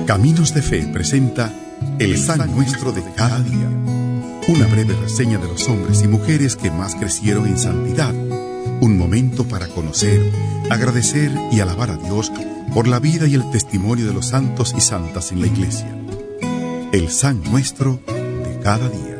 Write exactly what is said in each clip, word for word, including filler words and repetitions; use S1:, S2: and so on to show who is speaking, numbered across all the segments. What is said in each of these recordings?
S1: Caminos de Fe presenta El San Nuestro de cada día. Una breve reseña de los hombres y mujeres que más crecieron en santidad. Un momento para conocer, agradecer y alabar a Dios por la vida y el testimonio de los santos y santas en la Iglesia. El San Nuestro de cada día.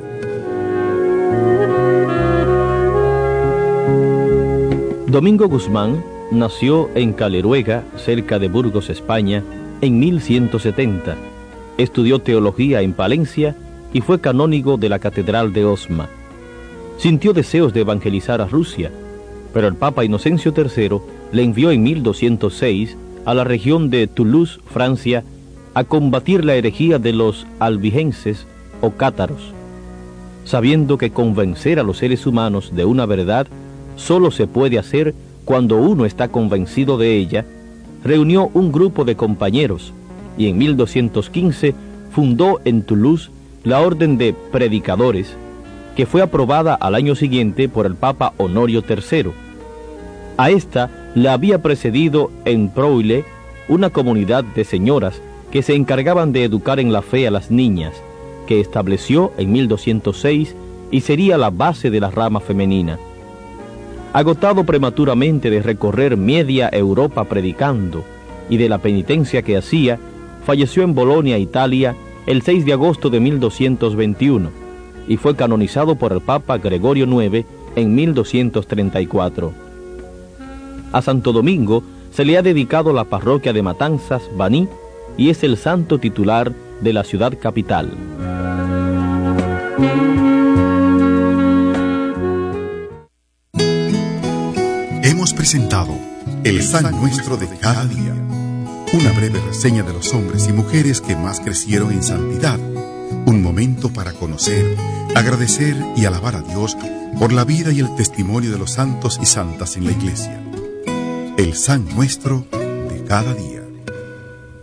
S2: Domingo Guzmán nació en Caleruega, cerca de Burgos, España, en mil ciento setenta. Estudió teología en Palencia y fue canónigo de la Catedral de Osma. Sintió deseos de evangelizar a Rusia, pero el Papa Inocencio tercero le envió en mil doscientos seis a la región de Toulouse, Francia, a combatir la herejía de los albigenses o cátaros. Sabiendo que convencer a los seres humanos de una verdad solo se puede hacer cuando uno está convencido de ella, reunió un grupo de compañeros y en mil doscientos quince fundó en Toulouse la Orden de Predicadores, que fue aprobada al año siguiente por el Papa Honorio tercero. A esta la había precedido en Proile una comunidad de señoras que se encargaban de educar en la fe a las niñas, que estableció en mil doscientos seis y sería la base de la rama femenina. Agotado prematuramente de recorrer media Europa predicando y de la penitencia que hacía, falleció en Bolonia, Italia, el seis de agosto de mil doscientos veintiuno y fue canonizado por el Papa Gregorio noveno en mil doscientos treinta y cuatro. A Santo Domingo se le ha dedicado la parroquia de Matanzas, Baní, y es el santo titular de la ciudad capital.
S1: Hemos presentado El San Nuestro de cada día, una breve reseña de los hombres y mujeres que más crecieron en santidad, un momento para conocer, agradecer y alabar a Dios por la vida y el testimonio de los santos y santas en la Iglesia. El San Nuestro de cada día.